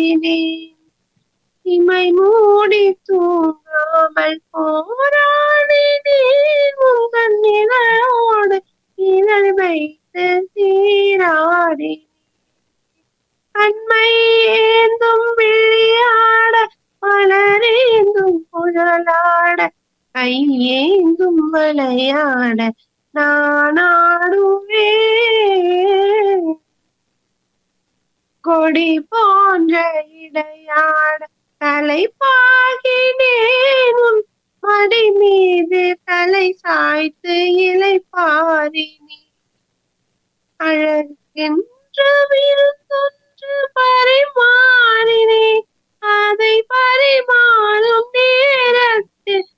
பாடினேன். இமை மூடி தூங்காமல் போராடினேன். உங்கள் நிழலோடு நிழல் வைத்து சீராடினேன். அண்மை ஏந்தும் விளையாட பலரேந்தும் புழலாட கையேந்தும் விளையாட நான் ஆடுவேன். கொடி போன்ற இடையாட தலைப்பாகினேன். உன் மடி மீது தலை சாய்த்து இலை பாரினேன். அழகென்ற விருந்தொன்று பரிமாறினேன். அதை பரிமாறும் நேரத்தில்